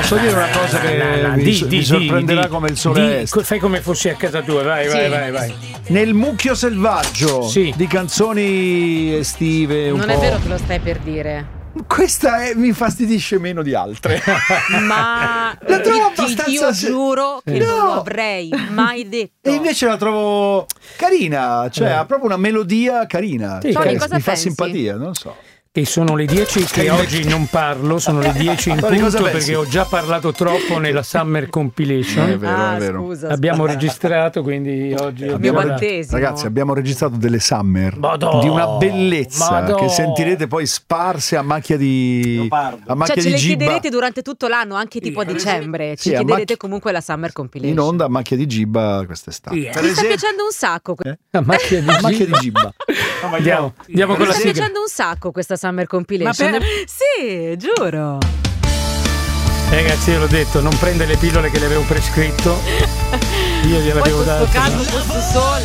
Posso dire una cosa che vi sorprenderà come il sole est. Fai come fossi a casa tua, vai. Nel mucchio selvaggio di canzoni estive un non po'. è vero che lo stai per dire. Questa mi infastidisce meno di altre. Ma la trovo abbastanza. Io giuro che non lo avrei mai detto. E invece la trovo carina, cioè ha proprio una melodia carina. Sì, cioè, cosa mi fa pensi? simpatia, non so. Che sono le 10 che oggi non parlo, sono le 10 in punto perché ho già parlato troppo nella Summer Compilation. È vero, è vero. Scusa. Abbiamo registrato, quindi oggi ragazzi, abbiamo registrato delle Summer di una bellezza che sentirete poi sparse a macchia di cioè ce le gibba. chiederete durante tutto l'anno, anche tipo a dicembre. Ci chiederete comunque la Summer Compilation. In onda a macchia di gibba quest'estate. Mi sta piacendo un sacco. A macchia di gibba. Andiamo con la sigla. Mi sta sigla. piacendo un sacco questa Summer Compilation. Sì, giuro. Ragazzi, io l'ho detto, non prende le pillole che le avevo prescritto. Io gliel'avevo Poi dato. sto caldo, questo sole.